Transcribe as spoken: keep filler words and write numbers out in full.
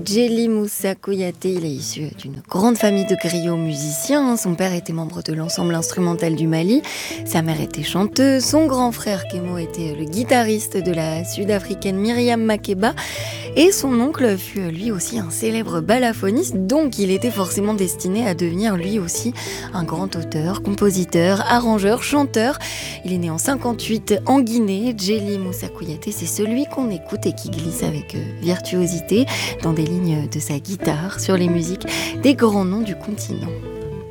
Djely Moussa Kouyaté, il est issu d'une grande famille de griots musiciens. Son père était membre de l'ensemble instrumental du Mali, sa mère était chanteuse, son grand frère Kémo était le guitariste de la sud-africaine Myriam Makeba et son oncle fut lui aussi un célèbre balafoniste, donc il était forcément destiné à devenir lui aussi un grand auteur, compositeur, arrangeur, chanteur. Il est né en cinquante-huit en Guinée. Djely Moussa Kouyaté, c'est celui qu'on écoute et qui glisse avec virtuosité dans des lignes de sa guitare sur les musiques des grands noms du continent.